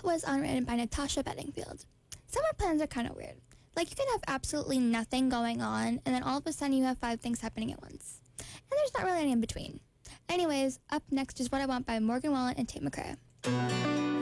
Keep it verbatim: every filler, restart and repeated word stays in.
That was unwritten by Natasha Bedingfield. Summer plans are kind of weird. Like, you can have absolutely nothing going on, and then all of a sudden you have five things happening at once. And there's not really any in between. Anyways, up next is What I Want by Morgan Wallen and Tate McRae.